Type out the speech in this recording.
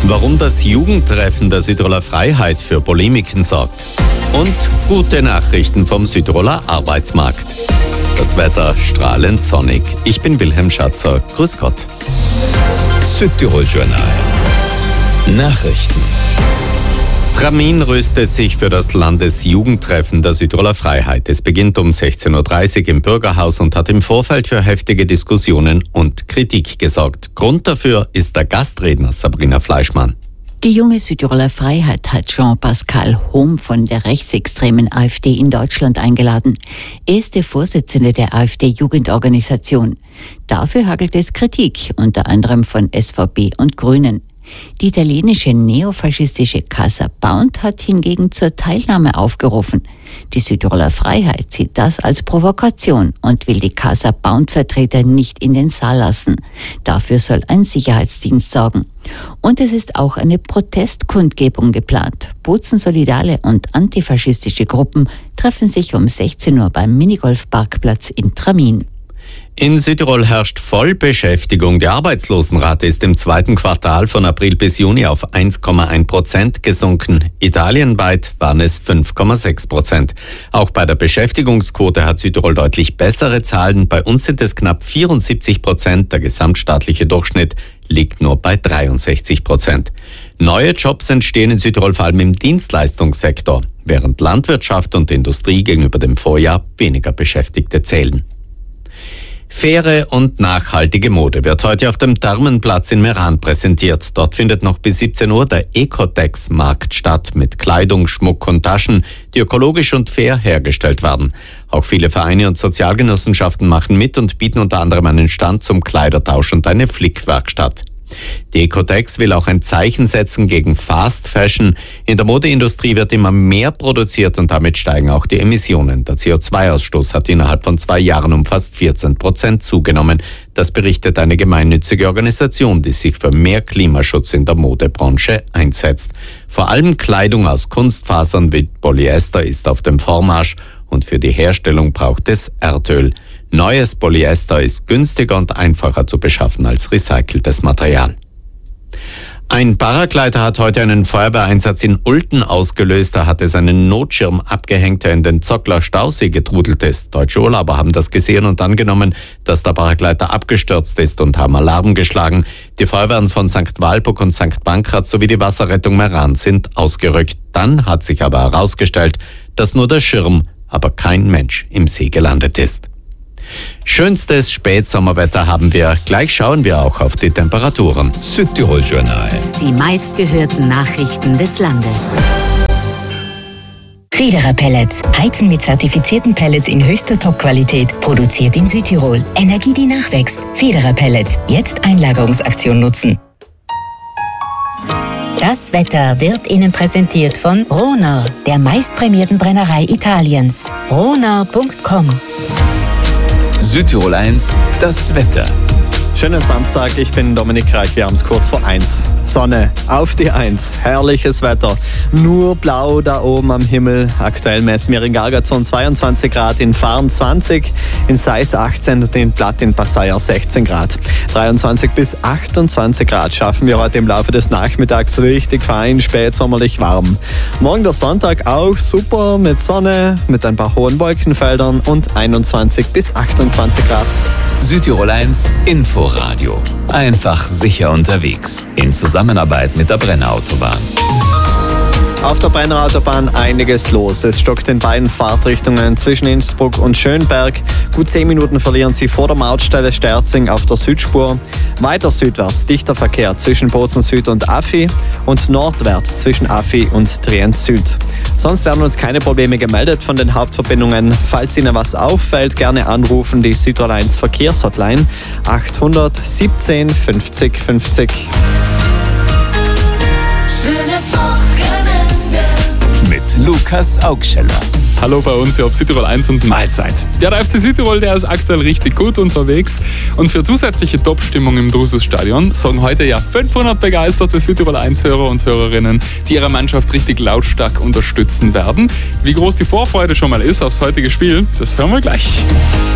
Warum das Jugendtreffen der Südtiroler Freiheit für Polemiken sorgt. Und gute Nachrichten vom Südtiroler Arbeitsmarkt. Das Wetter strahlend sonnig. Ich bin Wilhelm Schatzer. Grüß Gott. Südtirol Journal. Nachrichten. Tramin rüstet sich für das Landesjugendtreffen der Südtiroler Freiheit. Es beginnt um 16.30 Uhr im Bürgerhaus und hat im Vorfeld für heftige Diskussionen und Kritik gesorgt. Grund dafür ist der Gastredner Sabrina Fleischmann. Die junge Südtiroler Freiheit hat Jean-Pascal Hohm von der rechtsextremen AfD in Deutschland eingeladen. Er ist der Vorsitzende der AfD-Jugendorganisation. Dafür hagelt es Kritik, unter anderem von SVP und Grünen. Die italienische neofaschistische Casa Pound hat hingegen zur Teilnahme aufgerufen. Die Südtiroler Freiheit sieht das als Provokation und will die Casa Pound-Vertreter nicht in den Saal lassen. Dafür soll ein Sicherheitsdienst sorgen. Und es ist auch eine Protestkundgebung geplant. Bozen-Solidale und antifaschistische Gruppen treffen sich um 16 Uhr beim Minigolfparkplatz in Tramin. In Südtirol herrscht Vollbeschäftigung. Die Arbeitslosenrate ist im zweiten Quartal von April bis Juni auf 1,1% gesunken. Italienweit waren es 5,6%. Auch bei der Beschäftigungsquote hat Südtirol deutlich bessere Zahlen. Bei uns sind es knapp 74%. Der gesamtstaatliche Durchschnitt liegt nur bei 63%. Neue Jobs entstehen in Südtirol vor allem im Dienstleistungssektor, während Landwirtschaft und Industrie gegenüber dem Vorjahr weniger Beschäftigte zählen. Faire und nachhaltige Mode wird heute auf dem Thermenplatz in Meran präsentiert. Dort findet noch bis 17 Uhr der Ecotex-Markt statt mit Kleidung, Schmuck und Taschen, die ökologisch und fair hergestellt werden. Auch viele Vereine und Sozialgenossenschaften machen mit und bieten unter anderem einen Stand zum Kleidertausch und eine Flickwerkstatt. Die Ecotex will auch ein Zeichen setzen gegen Fast Fashion. In der Modeindustrie wird immer mehr produziert und damit steigen auch die Emissionen. Der CO2-Ausstoß hat innerhalb von 2 Jahren um fast 14% zugenommen. Das berichtet eine gemeinnützige Organisation, die sich für mehr Klimaschutz in der Modebranche einsetzt. Vor allem Kleidung aus Kunstfasern wie Polyester ist auf dem Vormarsch und für die Herstellung braucht es Erdöl. Neues Polyester ist günstiger und einfacher zu beschaffen als recyceltes Material. Ein Paraglider hat heute einen Feuerwehreinsatz in Ulten ausgelöst. Da hat es einen Notschirm abgehängt, der in den Zockler Stausee getrudelt ist. Deutsche Urlauber haben das gesehen und angenommen, dass der Paraglider abgestürzt ist und haben Alarm geschlagen. Die Feuerwehren von St. Walburg und St. Pankraz sowie die Wasserrettung Meran sind ausgerückt. Dann hat sich aber herausgestellt, dass nur der Schirm, aber kein Mensch im See gelandet ist. Schönstes Spätsommerwetter haben wir. Gleich schauen wir auch auf die Temperaturen. Südtirol Journal. Die meistgehörten Nachrichten des Landes. Federer Pellets. Heizen mit zertifizierten Pellets in höchster Top-Qualität. Produziert in Südtirol. Energie, die nachwächst. Federer Pellets. Jetzt Einlagerungsaktion nutzen. Das Wetter wird Ihnen präsentiert von Rohner, der meistprämierten Brennerei Italiens. Rohner.com. Südtirol 1, das Wetter. Schönen Samstag, ich bin Dominik Reich, wir haben es kurz vor 1. Sonne auf die 1, herrliches Wetter. Nur blau da oben am Himmel. Aktuell messen wir in Gargazon 22 Grad, in Farn 20, in Seis 18 und in Platt in Passeier 16 Grad. 23 bis 28 Grad schaffen wir heute im Laufe des Nachmittags richtig fein, spätsommerlich warm. Morgen der Sonntag auch super mit Sonne, mit ein paar hohen Wolkenfeldern und 21 bis 28 Grad. Südtirol 1, Inforadio. Einfach sicher unterwegs. In Zusammenarbeit mit der Brenner-Autobahn. Auf der Brenner-Autobahn einiges los. Es stockt in beiden Fahrtrichtungen zwischen Innsbruck und Schönberg. Gut 10 Minuten verlieren Sie vor der Mautstelle Sterzing auf der Südspur. Weiter südwärts dichter Verkehr zwischen Bozen Süd und Affi und nordwärts zwischen Affi und Trienz Süd. Sonst werden uns keine Probleme gemeldet von den Hauptverbindungen. Falls Ihnen was auffällt, gerne anrufen die Südtirol 1 Verkehrshotline 800 17 50 50. Schönes Wochenende mit Lukas Augscheller. Hallo bei uns hier auf Südtirol 1 und Mahlzeit. Der FC Südtirol, der ist aktuell richtig gut unterwegs und für zusätzliche Top-Stimmung im Drusus-Stadion sorgen heute ja 500 begeisterte Südtirol 1-Hörer und Hörerinnen, die ihre Mannschaft richtig lautstark unterstützen werden. Wie groß die Vorfreude schon mal ist aufs heutige Spiel, das hören wir gleich.